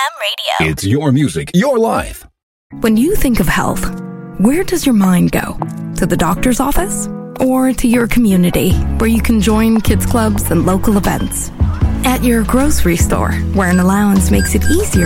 Radio. It's your music, your life. When you think of health, where does your mind go? To the doctor's office? Or to your community, where you can join kids clubs and local events? At your grocery store, where an allowance makes it easier